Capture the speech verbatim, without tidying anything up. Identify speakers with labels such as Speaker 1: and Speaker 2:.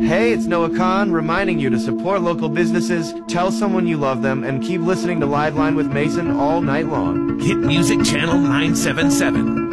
Speaker 1: Hey, it's Noah Khan reminding you to support local businesses, tell someone you love them, and keep listening to Liveline with Mason all night long.
Speaker 2: Hit Music Channel nine seven seven.